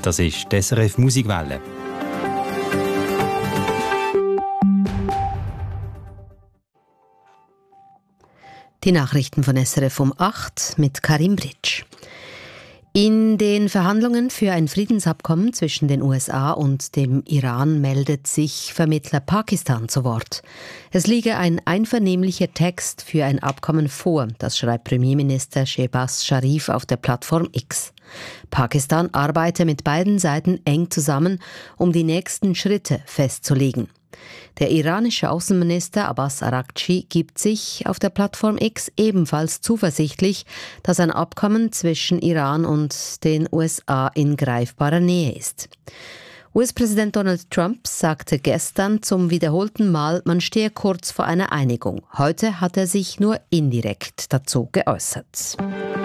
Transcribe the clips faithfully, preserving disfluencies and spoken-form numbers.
Das ist die S R F Musikwelle. Die Nachrichten von S R F um acht mit Karim Britsch. In den Verhandlungen für ein Friedensabkommen zwischen den U S A und dem Iran meldet sich Vermittler Pakistan zu Wort. Es liege ein einvernehmlicher Text für ein Abkommen vor, das schreibt Premierminister Shehbaz Sharif auf der Plattform X. Pakistan arbeite mit beiden Seiten eng zusammen, um die nächsten Schritte festzulegen. Der iranische Außenminister Abbas Araghchi gibt sich auf der Plattform X ebenfalls zuversichtlich, dass ein Abkommen zwischen Iran und den U S A in greifbarer Nähe ist. U S-Präsident Donald Trump sagte gestern zum wiederholten Mal, man stehe kurz vor einer Einigung. Heute hat er sich nur indirekt dazu geäußert.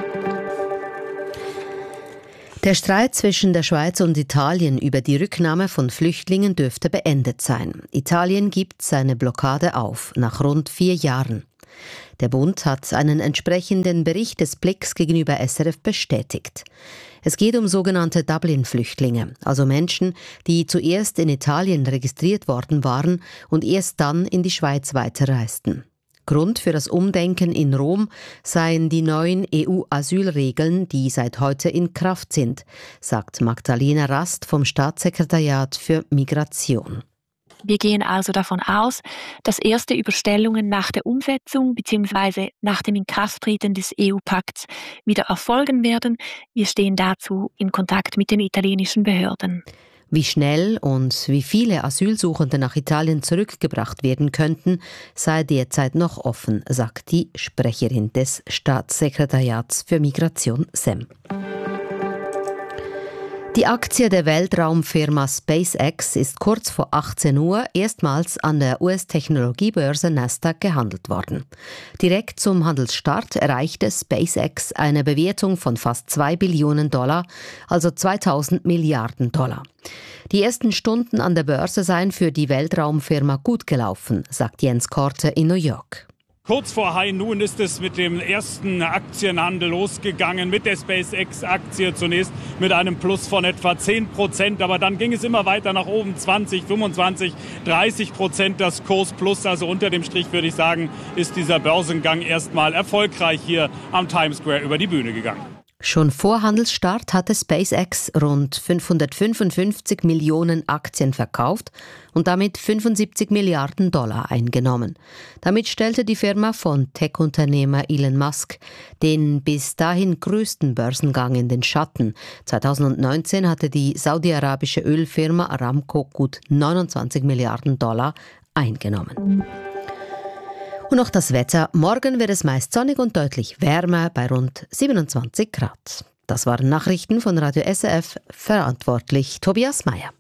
Der Streit zwischen der Schweiz und Italien über die Rücknahme von Flüchtlingen dürfte beendet sein. Italien gibt seine Blockade auf, nach rund vier Jahren. Der Bund hat einen entsprechenden Bericht des Blicks gegenüber S R F bestätigt. Es geht um sogenannte Dublin-Flüchtlinge, also Menschen, die zuerst in Italien registriert worden waren und erst dann in die Schweiz weiterreisten. Grund für das Umdenken in Rom seien die neuen E U-Asylregeln, die seit heute in Kraft sind, sagt Magdalena Rast vom Staatssekretariat für Migration. Wir gehen also davon aus, dass erste Überstellungen nach der Umsetzung bzw. nach dem Inkrafttreten des E U-Pakts wieder erfolgen werden. Wir stehen dazu in Kontakt mit den italienischen Behörden. Wie schnell und wie viele Asylsuchende nach Italien zurückgebracht werden könnten, sei derzeit noch offen, sagt die Sprecherin des Staatssekretariats für Migration S E M. Die Aktie der Weltraumfirma SpaceX ist kurz vor achtzehn Uhr erstmals an der U S-Technologiebörse Nasdaq gehandelt worden. Direkt zum Handelsstart erreichte SpaceX eine Bewertung von fast zwei Billionen Dollar, also zweitausend Milliarden Dollar. Die ersten Stunden an der Börse seien für die Weltraumfirma gut gelaufen, sagt Jens Korte in New York. Kurz vor High Noon ist es mit dem ersten Aktienhandel losgegangen, mit der SpaceX-Aktie zunächst mit einem Plus von etwa zehn Prozent, aber dann ging es immer weiter nach oben, zwanzig, fünfundzwanzig, dreißig Prozent das Kurs plus, also unter dem Strich würde ich sagen, ist dieser Börsengang erstmal erfolgreich hier am Times Square über die Bühne gegangen. Schon vor Handelsstart hatte SpaceX rund fünfhundertfünfundfünfzig Millionen Aktien verkauft und damit fünfundsiebzig Milliarden Dollar eingenommen. Damit stellte die Firma von Tech-Unternehmer Elon Musk den bis dahin größten Börsengang in den Schatten. zweitausendneunzehn hatte die saudi-arabische Ölfirma Aramco gut neunundzwanzig Milliarden Dollar eingenommen. Und noch das Wetter. Morgen wird es meist sonnig und deutlich wärmer bei rund siebenundzwanzig Grad. Das waren Nachrichten von Radio S R F, verantwortlich Tobias Meyer.